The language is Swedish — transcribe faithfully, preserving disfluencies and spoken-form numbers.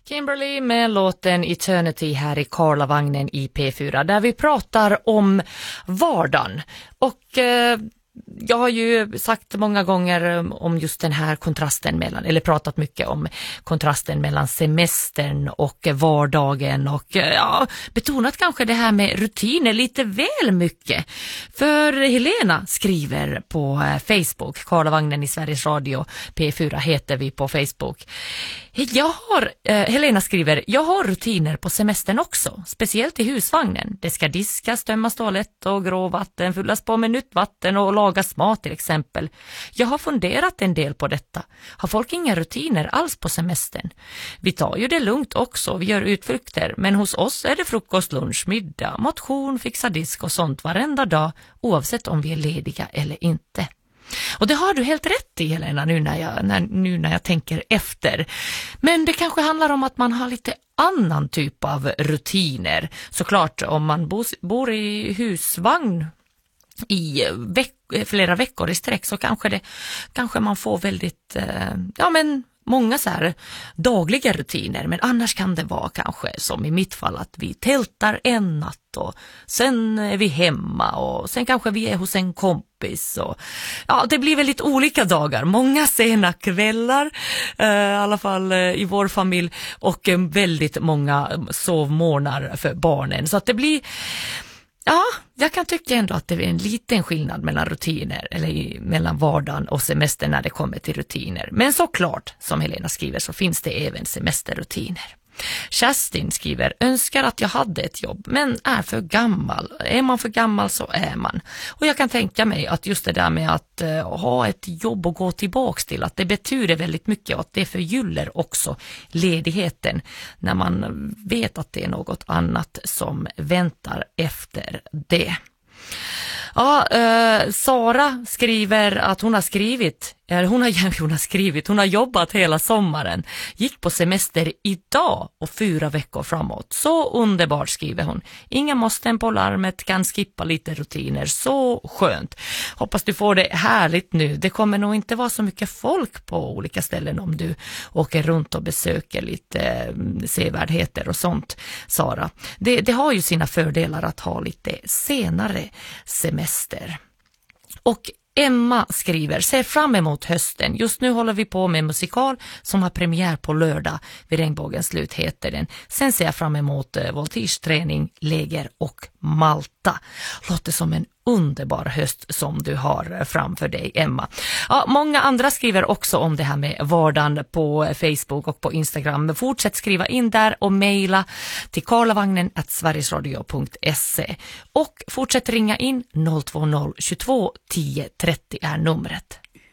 Kimberly med låten Eternity här i Karlavagnen i P fyra där vi pratar om vardagen. Och eh, jag har ju sagt många gånger om just den här kontrasten mellan, eller pratat mycket om kontrasten mellan semestern och vardagen och ja, betonat kanske det här med rutiner lite väl mycket. För Helena skriver på Facebook, Karlavagnen i Sveriges Radio, P fyra heter vi på Facebook. Jag har, eh, Helena skriver, jag har rutiner på semestern också, speciellt i husvagnen. Det ska diskas, tömmas toalett och gråvatten, fyllas på med nytt vatten och lagas mat till exempel. Jag har funderat en del på detta. Har folk inga rutiner alls på semestern? Vi tar ju det lugnt också, vi gör utflykter, men hos oss är det frukost, lunch, middag, motion, fixa disk och sånt varenda dag, oavsett om vi är lediga eller inte. Och det har du helt rätt i, Helena, nu när jag, när, nu när jag tänker efter. Men det kanske handlar om att man har lite annan typ av rutiner. Såklart, om man bor, bor i husvagn i veck- flera veckor i sträck så kanske, det, kanske man får väldigt, eh, ja men många så här dagliga rutiner, men annars kan det vara kanske som i mitt fall att vi tältar en natt och sen är vi hemma och sen kanske vi är hos en kompis och ja, det blir väldigt olika dagar, många sena kvällar eh, i alla fall eh, i vår familj och eh, väldigt många sovmorgnar för barnen, så att det blir ja, jag kan tycka ändå att det är en liten skillnad mellan rutiner eller i, mellan vardagen och semester när det kommer till rutiner. Men såklart, som Helena skriver, så finns det även semesterrutiner. Kerstin skriver, önskar att jag hade ett jobb men är för gammal. Är man för gammal så är man. Och jag kan tänka mig att just det där med att uh, ha ett jobb och gå tillbaks till, att det betyder väldigt mycket och att det förgyller också ledigheten när man vet att det är något annat som väntar efter det. Ja, eh, Sara skriver att hon har skrivit, eller hon har, hon har skrivit, hon har jobbat hela sommaren, gick på semester idag och fyra veckor framåt. Så underbart, skriver hon. Inga måsten på larmet, kan skippa lite rutiner, så skönt. Hoppas du får det härligt nu. Det kommer nog inte vara så mycket folk på olika ställen om du åker runt och besöker lite eh, sevärdheter och sånt, Sara. Det, det har ju sina fördelar att ha lite senare semester. Och Emma skriver, ser fram emot hösten. Just nu håller vi på med en musikal som har premiär på lördag. Vid regnbågens slut heter den. Sen ser jag fram emot eh, voltigeträning, läger och Malta. Låter som en underbar höst som du har framför dig, Emma. Ja, många andra skriver också om det här med vardagen på Facebook och på Instagram. Fortsätt skriva in där och mejla till karlavagnen at sverigesradio punkt se. Och fortsätt ringa in noll två noll tjugotvå tio trettio är numret.